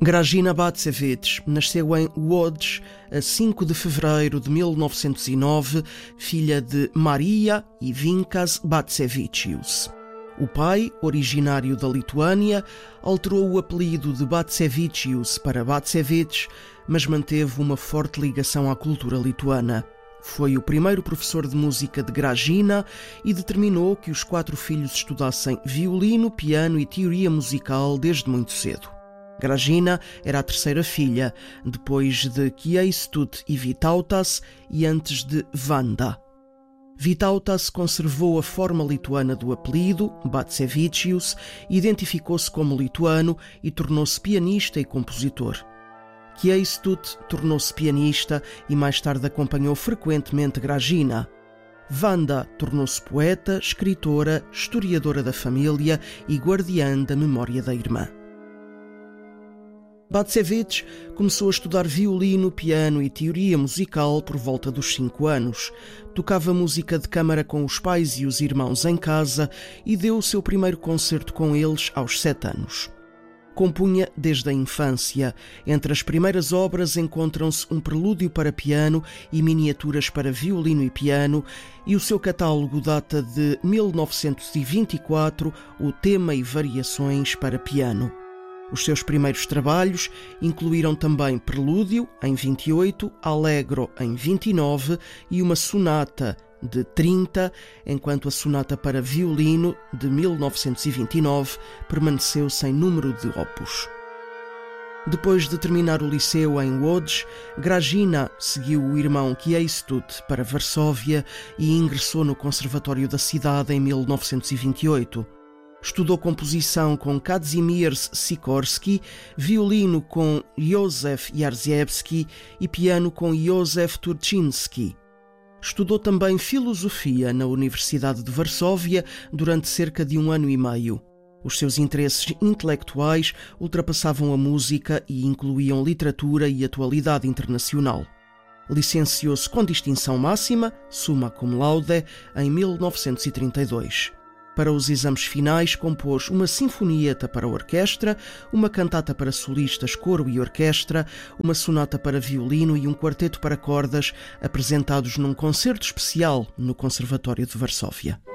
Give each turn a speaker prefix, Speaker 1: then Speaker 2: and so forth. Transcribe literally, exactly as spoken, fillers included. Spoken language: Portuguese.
Speaker 1: Grażyna Bacewicz nasceu em Łódź a cinco de fevereiro de mil novecentos e nove, filha de Maria e Vinkas Bacevicius. O pai, originário da Lituânia, alterou o apelido de Bacevicius para Bacevich, mas manteve uma forte ligação à cultura lituana. Foi o primeiro professor de música de Grażyna e determinou que os quatro filhos estudassem violino, piano e teoria musical desde muito cedo. Grażyna era a terceira filha, depois de Kiejstut e Vytautas e antes de Wanda. Vytautas conservou a forma lituana do apelido, Bacevicius, identificou-se como lituano e tornou-se pianista e compositor. Kiejstut tornou-se pianista e mais tarde acompanhou frequentemente Grażyna. Wanda tornou-se poeta, escritora, historiadora da família e guardiã da memória da irmã. Bacevich começou a estudar violino, piano e teoria musical por volta dos cinco anos. Tocava música de câmara com os pais e os irmãos em casa e deu o seu primeiro concerto com eles aos sete anos. Compunha desde a infância. Entre as primeiras obras encontram-se um prelúdio para piano e miniaturas para violino e piano, e o seu catálogo data de mil novecentos e vinte e quatro, o Tema e Variações para piano. Os seus primeiros trabalhos incluíram também Prelúdio, em vinte e oito, Allegro, em vinte e nove e uma sonata, de trinta, enquanto a sonata para violino, de mil novecentos e vinte e nove, permaneceu sem número de opus. Depois de terminar o liceu em Łódź, Grażyna seguiu o irmão Kiejstut para Varsóvia e ingressou no Conservatório da cidade em mil novecentos e vinte e oito. Estudou composição com Kazimierz Sikorski, violino com Józef Jarziewski e piano com Józef Turczynski. Estudou também filosofia na Universidade de Varsóvia durante cerca de um ano e meio. Os seus interesses intelectuais ultrapassavam a música e incluíam literatura e atualidade internacional. Licenciou-se com distinção máxima, summa cum laude, em mil novecentos e trinta e dois. Para os exames finais, compôs uma sinfonieta para orquestra, uma cantata para solistas, coro e orquestra, uma sonata para violino e um quarteto para cordas, apresentados num concerto especial no Conservatório de Varsóvia.